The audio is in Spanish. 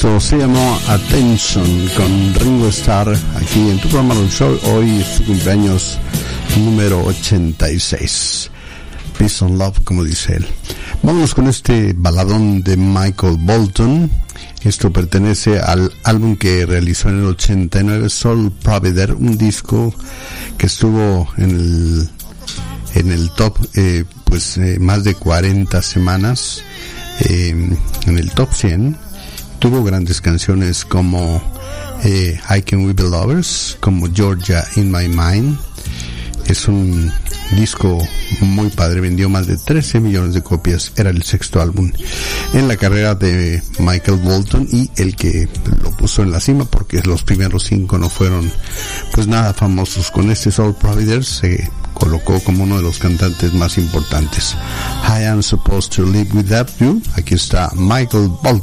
Esto se llamó Attention con Ringo Starr aquí en tu programa del show. Hoy es su cumpleaños número 86. Peace and Love, como dice él. Vámonos con este baladón de Michael Bolton. Esto pertenece al álbum que realizó en el 89, Soul Provider, un disco que estuvo en el top más de 40 semanas en el top 100. Tuvo grandes canciones como I Can We Be Lovers, como Georgia in My Mind. Es un disco muy padre, vendió más de 13 millones de copias, era el sexto álbum en la carrera de Michael Bolton y el que lo puso en la cima, porque los primeros 5 no fueron pues nada famosos. Con este Soul Provider se colocó como uno de los cantantes más importantes. I Am Supposed to Live Without You. Aquí está Michael Bolton.